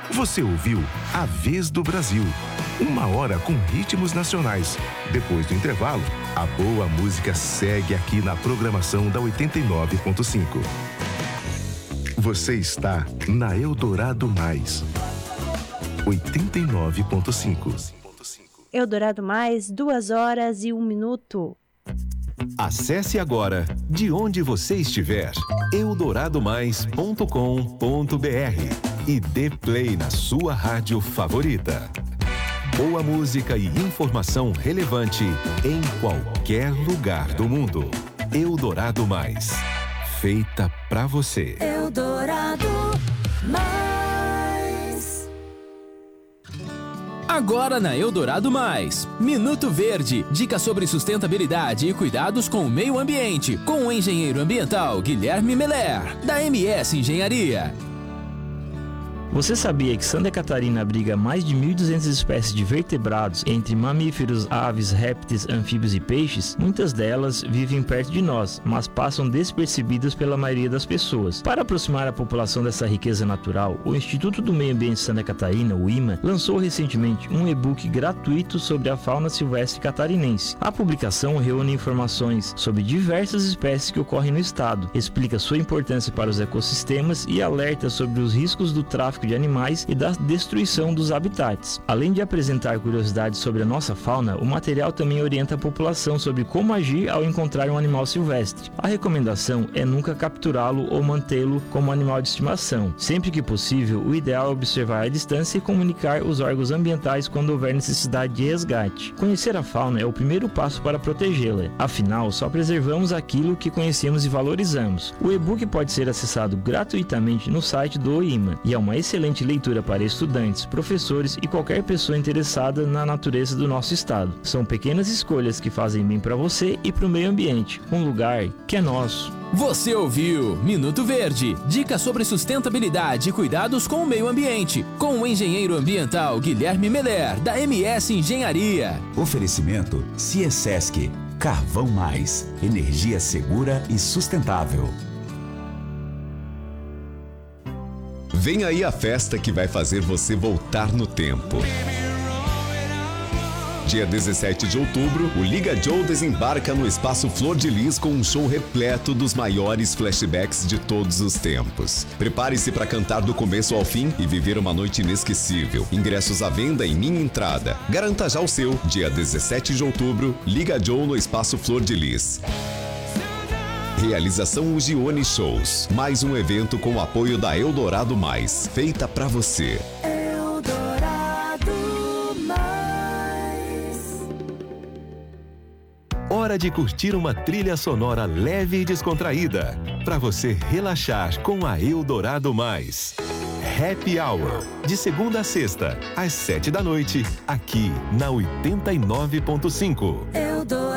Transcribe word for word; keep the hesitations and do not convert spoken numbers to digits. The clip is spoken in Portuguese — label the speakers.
Speaker 1: Você ouviu A Vez do Brasil. Uma hora com ritmos nacionais. Depois do intervalo, a boa música segue aqui na programação da oitenta e nove ponto cinco. Você está na Eldorado Mais. oitenta e nove ponto cinco.
Speaker 2: Eldorado Mais, duas horas e um minuto.
Speaker 3: Acesse agora, de onde você estiver, eldorado mais ponto com ponto br e dê play na sua rádio favorita. Boa música e informação relevante em qualquer lugar do mundo. Eldorado Mais, feita pra você.
Speaker 4: Eldorado Mais.
Speaker 5: Agora na Eldorado Mais, Minuto Verde, dicas sobre sustentabilidade e cuidados com o meio ambiente, com o engenheiro ambiental Guilherme Meller, da M S Engenharia.
Speaker 6: Você sabia que Santa Catarina abriga mais de mil e duzentas espécies de vertebrados, entre mamíferos, aves, répteis, anfíbios e peixes? Muitas delas vivem perto de nós, mas passam despercebidas pela maioria das pessoas. Para aproximar a população dessa riqueza natural, o Instituto do Meio Ambiente de Santa Catarina, o I M A, lançou recentemente um e-book gratuito sobre a fauna silvestre catarinense. A publicação reúne informações sobre diversas espécies que ocorrem no estado, explica sua importância para os ecossistemas e alerta sobre os riscos do tráfico de animais e da destruição dos habitats. Além de apresentar curiosidades sobre a nossa fauna, o material também orienta a população sobre como agir ao encontrar um animal silvestre. A recomendação é nunca capturá-lo ou mantê-lo como animal de estimação. Sempre que possível, o ideal é observar a distância e comunicar os órgãos ambientais quando houver necessidade de resgate. Conhecer a fauna é o primeiro passo para protegê-la. Afinal, só preservamos aquilo que conhecemos e valorizamos. O e-book pode ser acessado gratuitamente no site do I M A e é uma excelente excelente leitura para estudantes, professores e qualquer pessoa interessada na natureza do nosso estado. São pequenas escolhas que fazem bem para você e para o meio ambiente, um lugar que é nosso.
Speaker 5: Você ouviu Minuto Verde, dicas sobre sustentabilidade e cuidados com o meio ambiente, com o engenheiro ambiental Guilherme Meller, da M S Engenharia.
Speaker 7: Oferecimento Ciesesc, Carvão Mais, energia segura e sustentável.
Speaker 8: Vem aí a festa que vai fazer você voltar no tempo. Dia dezessete de outubro, o Liga Joe desembarca no Espaço Flor de Lis com um show repleto dos maiores flashbacks de todos os tempos. Prepare-se para cantar do começo ao fim e viver uma noite inesquecível. Ingressos à venda em Minha Entrada. Garanta já o seu. Dia dezessete de outubro, Liga Joe no Espaço Flor de Lis. Realização Ugione Shows. Mais um evento com o apoio da Eldorado Mais, feita pra você.
Speaker 4: Eldorado Mais.
Speaker 3: Hora de curtir uma trilha sonora leve e descontraída, pra você relaxar com a Eldorado Mais. Happy Hour, de segunda a sexta, às sete da noite, aqui na oitenta e nove ponto cinco.
Speaker 4: Eldorado.